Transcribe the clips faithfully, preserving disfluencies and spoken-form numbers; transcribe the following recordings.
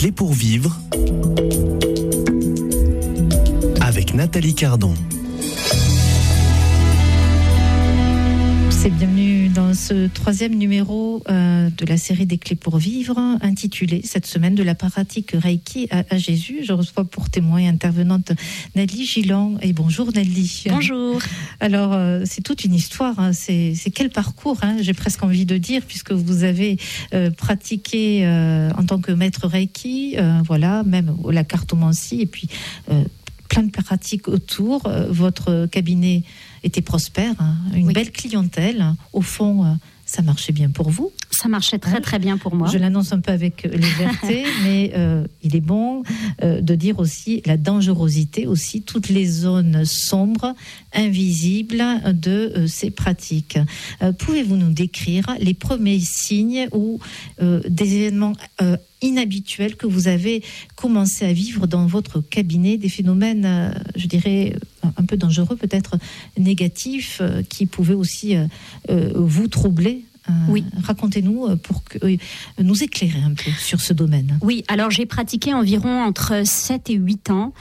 clés pour vivre avec Nathalie Cardon. C'est bienvenue dans ce troisième numéro euh, de la série des clés pour vivre, intitulé cette semaine de la pratique Reiki à, à Jésus. Je reçois pour témoin et intervenante Nelly Gillan. Et bonjour Nelly. Bonjour. Alors euh, c'est toute une histoire, hein. c'est, c'est quel parcours, hein, j'ai presque envie de dire, puisque vous avez euh, pratiqué euh, en tant que maître Reiki, euh, voilà, même la cartomancie et puis euh, plein de pratiques autour. Euh, votre cabinet était prospère, hein, une oui. belle clientèle. Au fond, euh, ça marchait bien pour vous. Ça marchait très très bien pour moi. Je l'annonce un peu avec légèreté, mais euh, il est bon euh, de dire aussi la dangerosité, aussi toutes les zones sombres, invisibles de euh, ces pratiques. Euh, pouvez-vous nous décrire les premiers signes ou euh, des événements euh, inhabituels que vous avez commencé à vivre dans votre cabinet, des phénomènes, euh, je dirais, un peu dangereux, peut-être négatifs, euh, qui pouvaient aussi euh, euh, vous troubler? Euh, oui. Racontez-nous pour que, euh, nous éclairer un peu sur ce domaine. Oui, alors j'ai pratiqué environ entre sept et huit ans.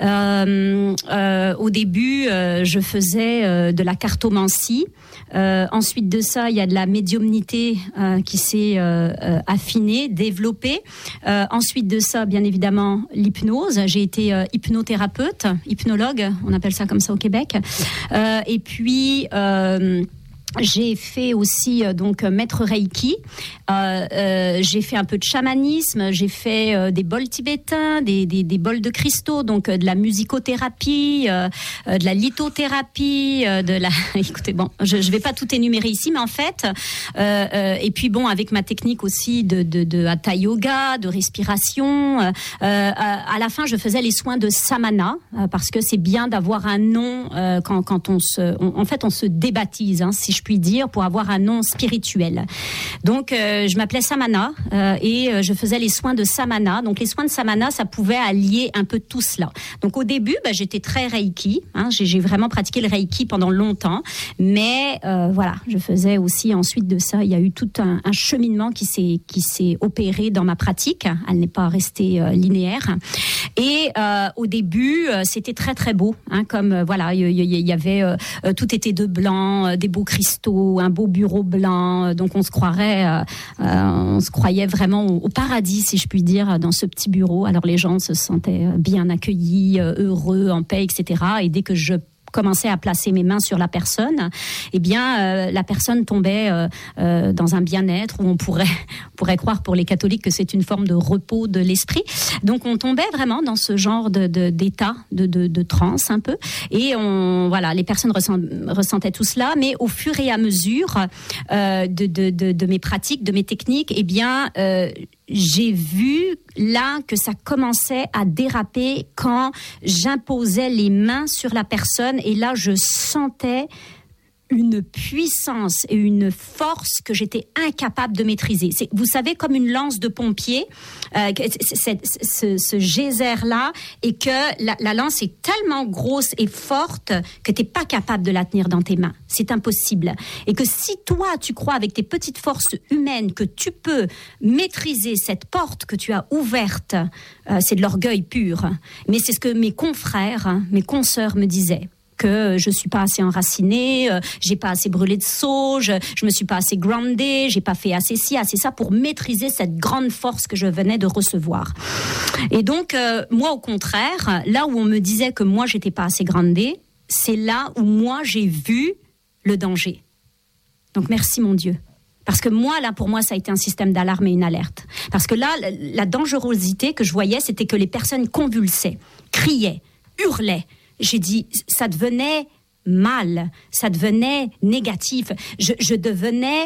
Euh, euh, au début, euh, je faisais euh, de la cartomancie. Euh, ensuite de ça, il y a de la médiumnité euh, qui s'est euh, euh, affinée, développée. Euh, ensuite de ça, bien évidemment, l'hypnose. J'ai été euh, hypnothérapeute, hypnologue, on appelle ça comme ça au Québec. Euh, et puis... Euh, J'ai fait aussi euh, donc maître Reiki. Euh, euh, j'ai fait un peu de chamanisme. J'ai fait euh, des bols tibétains, des, des, des bols de cristaux, donc euh, de la musicothérapie, euh, euh, de la lithothérapie, euh, de la. Écoutez, bon, je je vais pas tout énumérer ici, mais en fait, euh, euh, et puis bon, avec ma technique aussi de de, de hatha yoga, de respiration. Euh, euh, à la fin, je faisais les soins de samana euh, parce que c'est bien d'avoir un nom euh, quand quand on se, on, en fait, on se débaptise, hein, si je puis dire, pour avoir un nom spirituel. Donc, euh, je m'appelais Samana euh, et euh, je faisais les soins de Samana. Donc, les soins de Samana, ça pouvait allier un peu tout cela. Donc, au début, bah, j'étais très Reiki. Hein, j'ai, j'ai vraiment pratiqué le Reiki pendant longtemps. Mais euh, voilà, je faisais aussi, ensuite de ça, il y a eu tout un, un cheminement qui s'est, qui s'est opéré dans ma pratique. Elle n'est pas restée euh, linéaire. Et euh, au début, euh, c'était très, très beau. Hein, comme, euh, voilà, il y, y, y avait... Euh, tout était de blanc, euh, des beaux cristaux, un beau bureau blanc, donc on se croirait, euh, euh, on se croyait vraiment au, au paradis, si je puis dire, dans ce petit bureau. Alors les gens se sentaient bien accueillis, heureux, en paix, et cetera. Et dès que je commençais à placer mes mains sur la personne, eh bien, euh, la personne tombait euh, euh, dans un bien-être où on pourrait, on pourrait croire pour les catholiques que c'est une forme de repos de l'esprit. Donc, on tombait vraiment dans ce genre de, de, d'état, de, de, de transe un peu. Et on, voilà, les personnes ressent, ressentaient tout cela, mais au fur et à mesure euh, de, de, de, de mes pratiques, de mes techniques, eh bien, euh, j'ai vu là que ça commençait à déraper quand j'imposais les mains sur la personne et là je sentais une puissance et une force que j'étais incapable de maîtriser. C'est, vous savez, comme une lance de pompier, euh, c'est, c'est, ce, ce geyser-là, et que la, la lance est tellement grosse et forte que tu n'es pas capable de la tenir dans tes mains. C'est impossible. Et que si toi, tu crois avec tes petites forces humaines que tu peux maîtriser cette porte que tu as ouverte, euh, c'est de l'orgueil pur. Mais c'est ce que mes confrères, mes consoeurs me disaient. Que je suis pas assez enracinée, euh, j'ai pas assez brûlé de sauge, je, je me suis pas assez groundée, j'ai pas fait assez ci, assez ça pour maîtriser cette grande force que je venais de recevoir. Et donc, euh, moi, au contraire, là où on me disait que moi, j'étais pas assez groundée, c'est là où moi, j'ai vu le danger. Donc, merci mon Dieu. Parce que moi, là, pour moi, ça a été un système d'alarme et une alerte. Parce que là, la, la dangerosité que je voyais, c'était que les personnes convulsaient, criaient, hurlaient. J'ai dit, ça devenait mal, ça devenait négatif. Je, je devenais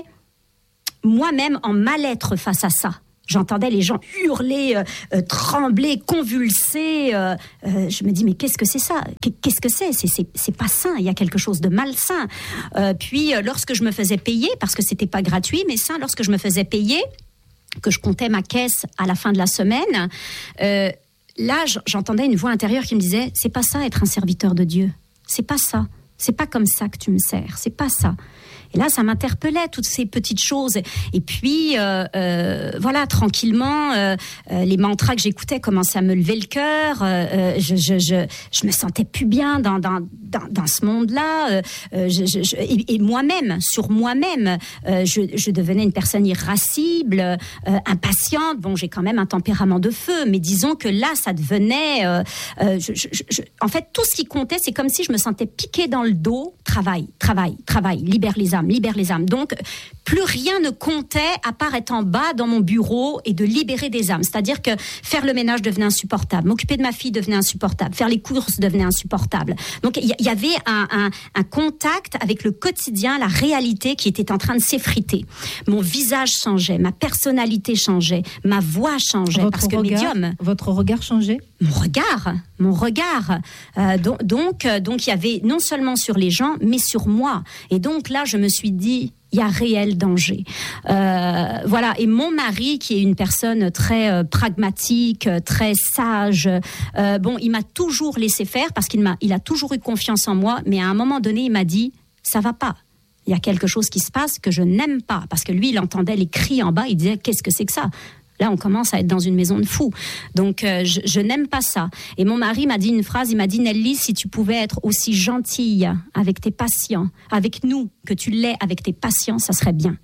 moi-même en mal-être face à ça. J'entendais les gens hurler, euh, euh, trembler, convulser. Euh, euh, je me dis, mais qu'est-ce que c'est ça ? Qu'est-ce que c'est ? c'est, c'est, c'est pas sain, il y a quelque chose de malsain. Euh, puis, euh, lorsque je me faisais payer, parce que c'était pas gratuit, mais ça, lorsque je me faisais payer, que je comptais ma caisse à la fin de la semaine, euh, là, j'entendais une voix intérieure qui me disait, c'est pas ça être un serviteur de Dieu. C'est pas ça. C'est pas comme ça que tu me sers. C'est pas ça. Et là, ça m'interpellait, toutes ces petites choses. Et puis, euh, euh, voilà, tranquillement, euh, euh, les mantras que j'écoutais commençaient à me lever le cœur. Euh, je, je, je, je me sentais plus bien dans, dans, dans, dans ce monde-là. Euh, je, je, je, et, et moi-même, sur moi-même, euh, je, je devenais une personne irascible, euh, impatiente. Bon, j'ai quand même un tempérament de feu, mais disons que là, ça devenait... Euh, euh, je, je, je, en fait, tout ce qui comptait, c'est comme si je me sentais piquée dans le dos. Travail, travail, travail, libère les âmes, libère les âmes. Donc, plus rien ne comptait à part être en bas dans mon bureau et de libérer des âmes. C'est-à-dire que faire le ménage devenait insupportable, m'occuper de ma fille devenait insupportable, faire les courses devenait insupportable. Donc, il y, y avait un, un, un contact avec le quotidien, la réalité qui était en train de s'effriter. Mon visage changeait, ma personnalité changeait, ma voix changeait. Votre parce que regard, médium... Votre regard changeait ? Mon regard, mon regard. Euh, donc, donc, donc, il y avait non seulement sur les gens, mais sur moi. Et donc là, je me suis dit, il y a réel danger. Euh, voilà. Et mon mari, qui est une personne très euh, pragmatique, très sage, euh, bon, il m'a toujours laissé faire parce qu'il m'a, il a toujours eu confiance en moi. Mais à un moment donné, il m'a dit, ça va pas. Il y a quelque chose qui se passe que je n'aime pas. Parce que lui, il entendait les cris en bas, il disait, qu'est-ce que c'est que ça ? Là, on commence à être dans une maison de fous. Donc, euh, je, je n'aime pas ça. Et mon mari m'a dit une phrase, il m'a dit, Nelly, si tu pouvais être aussi gentille avec tes patients, avec nous, que tu l'es avec tes patients, ça serait bien.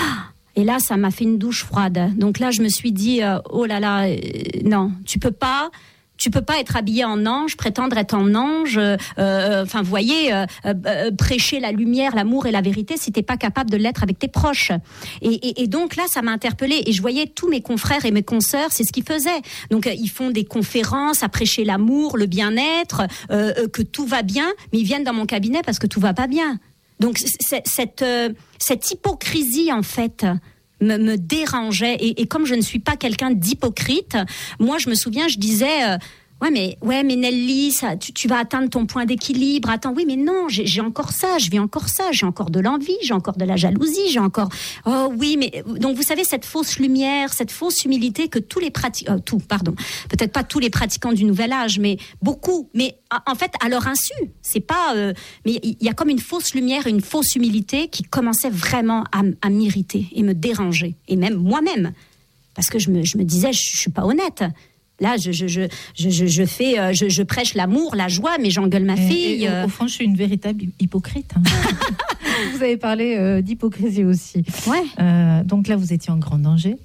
Et là, ça m'a fait une douche froide. Donc là, je me suis dit, euh, oh là là, euh, non, tu peux pas... Tu peux pas être habillé en ange, prétendre être en ange, euh, enfin, vous voyez, euh, euh, prêcher la lumière, l'amour et la vérité si t'es pas capable de l'être avec tes proches. Et, et, et donc là, ça m'a interpellée. Et je voyais tous mes confrères et mes consoeurs, c'est ce qu'ils faisaient. Donc, euh, ils font des conférences à prêcher l'amour, le bien-être, euh, euh, que tout va bien, mais ils viennent dans mon cabinet parce que tout va pas bien. Donc, c'est, cette, euh, cette hypocrisie, en fait... Me, me dérangeait et, et comme je ne suis pas quelqu'un d'hypocrite, moi je me souviens, je disais euh, ouais mais ouais mais Nelly, ça, tu, tu vas atteindre ton point d'équilibre. Attends, oui mais non, j'ai, j'ai encore ça, je vis encore ça, j'ai encore de l'envie, j'ai encore de la jalousie, j'ai encore oh oui mais donc vous savez cette fausse lumière, cette fausse humilité que tous les pratiquants, euh, tout pardon, peut-être pas tous les pratiquants du nouvel âge, mais beaucoup, mais en fait à leur insu, c'est pas euh, mais il y a comme une fausse lumière, une fausse humilité qui commençait vraiment à, à m'irriter et me déranger et même moi-même parce que je me je me disais je, je suis pas honnête. Là, je, je, je, je, je, fais, je, je prêche l'amour, la joie, mais j'engueule ma fille. Et, et, au, au fond, je suis une véritable hypocrite. Hein. Vous avez parlé euh, d'hypocrisie aussi. Ouais. Euh, donc là, vous étiez en grand danger.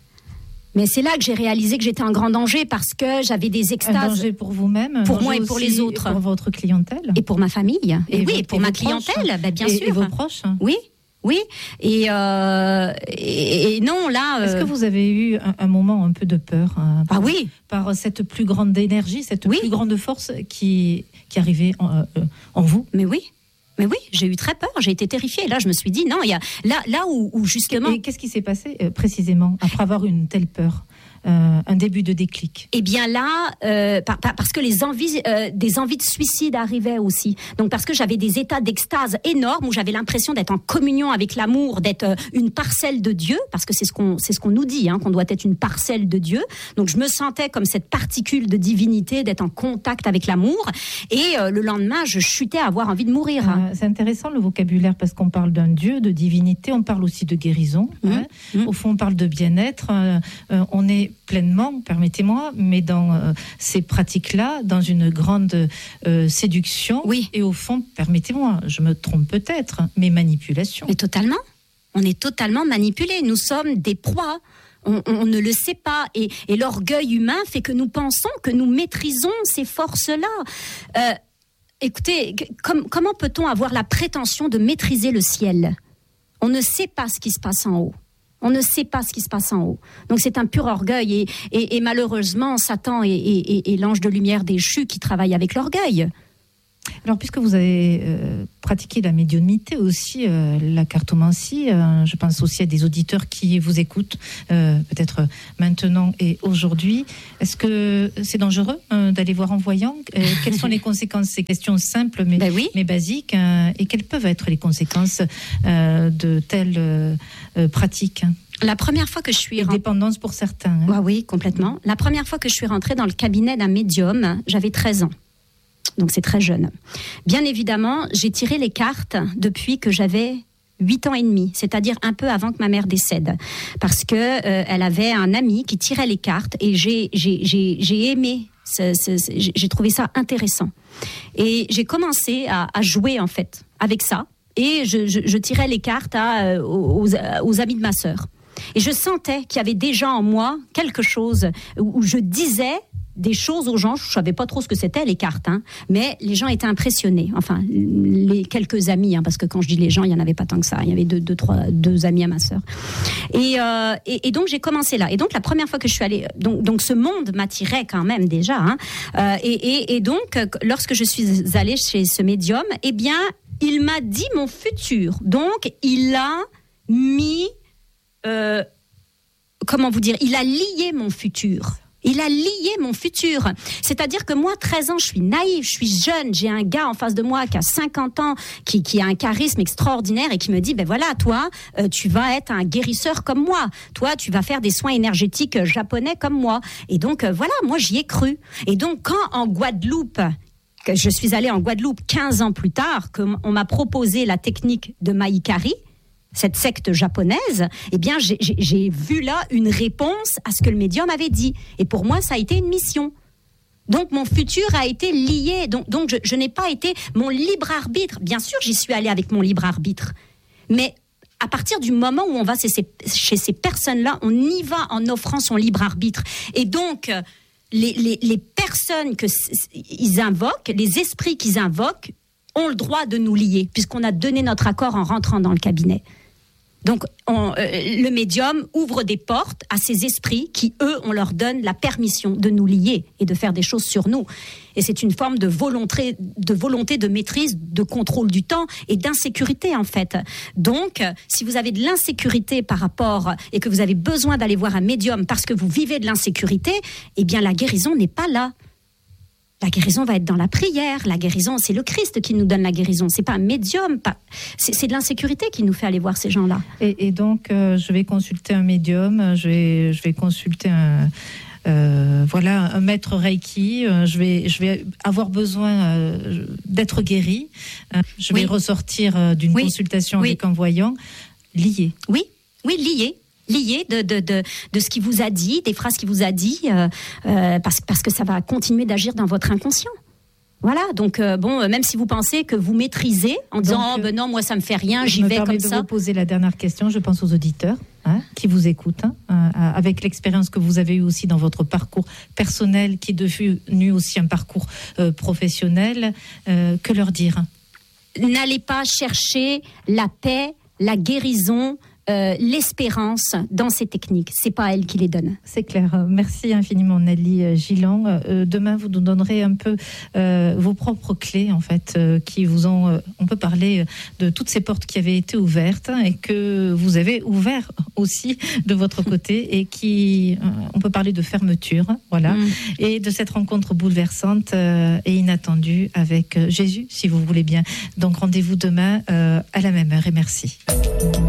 Mais c'est là que j'ai réalisé que j'étais en grand danger parce que j'avais des extases. Un danger pour vous-même, pour moi et pour les autres, pour votre clientèle, et pour ma famille. Et, et oui, et pour et ma clientèle, bah, bien et, sûr. Et vos proches. Oui. Oui, et, euh, et, et non, là... Euh... Est-ce que vous avez eu un, un moment un peu de peur hein, par, ah oui. par cette plus grande énergie, cette oui. plus grande force qui, qui arrivait en, euh, en vous ? Mais oui, mais oui, j'ai eu très peur, j'ai été terrifiée. Là, je me suis dit, non, il y a là, là où, où justement... Et qu'est-ce qui s'est passé euh, précisément après avoir une telle peur ? Euh, un début de déclic. Eh bien là, euh, par, par, parce que les envies, euh, des envies de suicide arrivaient aussi. Donc parce que j'avais des états d'extase énormes où j'avais l'impression d'être en communion avec l'amour, d'être euh, une parcelle de Dieu, parce que c'est ce qu'on, c'est ce qu'on nous dit, hein, qu'on doit être une parcelle de Dieu. Donc je me sentais comme cette particule de divinité, d'être en contact avec l'amour. Et euh, le lendemain, je chutais à avoir envie de mourir. Euh, c'est intéressant le vocabulaire parce qu'on parle d'un Dieu, de divinité, on parle aussi de guérison. Mmh. Hein. Mmh. Au fond, on parle de bien-être. Euh, euh, on est pleinement, permettez-moi, mais dans euh, ces pratiques-là, dans une grande euh, séduction, oui. Et au fond, permettez-moi, je me trompe peut-être, mais manipulation. Mais totalement, on est totalement manipulés, nous sommes des proies, on, on ne le sait pas, et, et l'orgueil humain fait que nous pensons que nous maîtrisons ces forces-là. Euh, écoutez, com- comment peut-on avoir la prétention de maîtriser le ciel ? On ne sait pas ce qui se passe en haut. On ne sait pas ce qui se passe en haut. Donc c'est un pur orgueil. Et, et, et malheureusement, Satan est, est, est l'ange de lumière déchu qui travaille avec l'orgueil. Alors, puisque vous avez euh, pratiqué la médiumnité aussi, euh, la cartomancie, euh, je pense aussi à des auditeurs qui vous écoutent, euh, peut-être maintenant et aujourd'hui. Est-ce que c'est dangereux euh, d'aller voir un voyant ? euh, Quelles sont les conséquences ? Ces questions simples mais, ben oui. mais basiques. Euh, et quelles peuvent être les conséquences euh, de telles euh, pratiques ? La première fois que je suis... Rent... Dépendance pour certains. Hein. Ouais, oui, complètement. La première fois que je suis rentrée dans le cabinet d'un médium, j'avais treize ans. Donc c'est très jeune. Bien évidemment, j'ai tiré les cartes depuis que j'avais huit ans et demi, c'est-à-dire un peu avant que ma mère décède, parce que euh, elle avait un ami qui tirait les cartes et j'ai j'ai j'ai, j'ai aimé, ce, ce, ce, j'ai trouvé ça intéressant et j'ai commencé à, à jouer en fait avec ça et je, je, je tirais les cartes à, aux, aux amis de ma sœur et je sentais qu'il y avait déjà en moi quelque chose où, où je disais des choses aux gens, je savais pas trop ce que c'était les cartes, hein, mais les gens étaient impressionnés. Enfin, les quelques amis, hein, parce que quand je dis les gens, il y en avait pas tant que ça. Il y avait deux, deux, trois, deux amis à ma sœur. Et, euh, et, et donc j'ai commencé là. Et donc la première fois que je suis allée, donc, donc ce monde m'attirait quand même déjà. Hein, euh, et, et, et donc lorsque je suis allée chez ce médium, eh bien, il m'a dit mon futur. Donc il a mis, euh, comment vous dire, il a lié mon futur. Il a lié mon futur. C'est-à-dire que moi, treize ans, je suis naïve, je suis jeune, j'ai un gars en face de moi qui a cinquante ans, qui, qui a un charisme extraordinaire et qui me dit, ben voilà, toi, euh, tu vas être un guérisseur comme moi. Toi, tu vas faire des soins énergétiques euh, japonais comme moi. Et donc, euh, voilà, moi, j'y ai cru. Et donc, quand en Guadeloupe, que je suis allée en Guadeloupe quinze ans plus tard, qu'on m'a proposé la technique de Mahikari, cette secte japonaise, eh bien, j'ai, j'ai, j'ai vu là une réponse à ce que le médium avait dit. Et pour moi, ça a été une mission. Donc, mon futur a été lié. Donc, donc je, je n'ai pas été mon libre arbitre. Bien sûr, j'y suis allée avec mon libre arbitre. Mais à partir du moment où on va chez ces, chez ces personnes-là, on y va en offrant son libre arbitre. Et donc, les, les, les personnes qu'ils invoquent, les esprits qu'ils invoquent, ont le droit de nous lier, puisqu'on a donné notre accord en rentrant dans le cabinet. Donc, on, euh, le médium ouvre des portes à ces esprits qui, eux, on leur donne la permission de nous lier et de faire des choses sur nous. Et c'est une forme de volonté, de volonté de maîtrise, de contrôle du temps et d'insécurité, en fait. Donc, si vous avez de l'insécurité par rapport et que vous avez besoin d'aller voir un médium parce que vous vivez de l'insécurité, eh bien, la guérison n'est pas là. La guérison va être dans la prière. La guérison, c'est le Christ qui nous donne la guérison. C'est pas un médium. Pas... C'est, c'est de l'insécurité qui nous fait aller voir ces gens-là. Et, et donc, euh, je vais consulter un médium. Je vais, je vais consulter un, euh, voilà, un maître Reiki. Euh, je vais, je vais avoir besoin euh, d'être guéri. Euh, je vais oui. ressortir euh, d'une oui. consultation oui. avec un voyant lié. Oui, oui, lié. lié de, de, de, de ce qu'il vous a dit, des phrases qu'il vous a dit, euh, euh, parce, parce que ça va continuer d'agir dans votre inconscient. Voilà, donc euh, bon, même si vous pensez que vous maîtrisez, en disant donc, « Oh ben non, moi ça me fait rien, j'y vais comme ça ». Je me permets de vous poser la dernière question, je pense aux auditeurs hein, qui vous écoutent, hein, euh, avec l'expérience que vous avez eue aussi dans votre parcours personnel, qui est devenu aussi un parcours euh, professionnel, euh, que leur dire ? N'allez pas chercher la paix, la guérison, Euh, l'espérance dans ces techniques. C'est pas elle qui les donne. C'est clair. Merci infiniment Nelly Gillan. Euh, demain, vous nous donnerez un peu euh, vos propres clés, en fait, euh, qui vous ont... Euh, on peut parler de toutes ces portes qui avaient été ouvertes et que vous avez ouvert aussi de votre côté et qui... Euh, on peut parler de fermeture, voilà, mm. et de cette rencontre bouleversante euh, et inattendue avec Jésus, si vous voulez bien. Donc, rendez-vous demain euh, à la même heure et merci.